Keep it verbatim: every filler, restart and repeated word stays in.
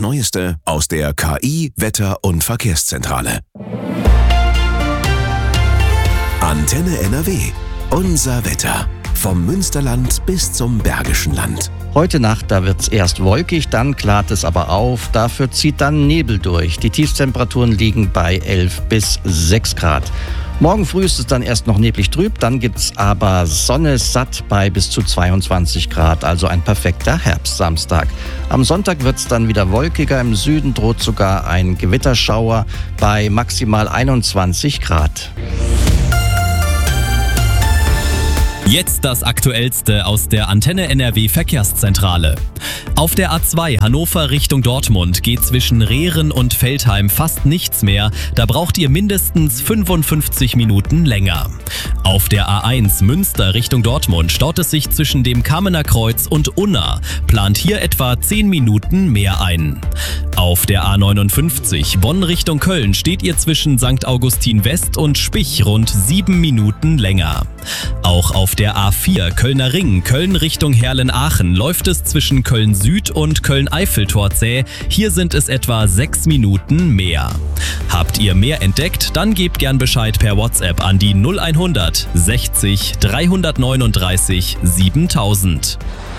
Neueste aus der K I-, Wetter- und Verkehrszentrale. Antenne N R W. Unser Wetter. Vom Münsterland bis zum Bergischen Land. Heute Nacht, da wird's erst wolkig, dann klart es aber auf. Dafür zieht dann Nebel durch. Die Tiefstemperaturen liegen bei elf bis sechs Grad. Morgen früh ist es dann erst noch neblig trüb, dann gibt's aber Sonne satt bei bis zu zweiundzwanzig Grad, also ein perfekter Herbstsamstag. Am Sonntag wird's dann wieder wolkiger, im Süden droht sogar ein Gewitterschauer bei maximal einundzwanzig Grad. Jetzt das Aktuellste aus der Antenne N R W Verkehrszentrale. Auf der A zwei Hannover Richtung Dortmund geht zwischen Rehren und Veltheim fast nichts mehr. Da braucht ihr mindestens fünfundfünfzig Minuten länger. Auf der A eins Münster Richtung Dortmund staut es sich zwischen dem Kamener Kreuz und Unna. Plant hier etwa zehn Minuten mehr ein. Auf der A neunundfünfzig Bonn Richtung Köln steht ihr zwischen Sankt Augustin West und Spich rund sieben Minuten länger. Auch auf der A vier Kölner Ring, Köln Richtung Herlen-Aachen, läuft es zwischen Köln Süd und Köln-Eiffeltor zäh. Hier sind es etwa sechs Minuten mehr. Habt ihr mehr entdeckt? Dann gebt gern Bescheid per WhatsApp an die null hundert sechzig dreihundertneununddreißig siebentausend.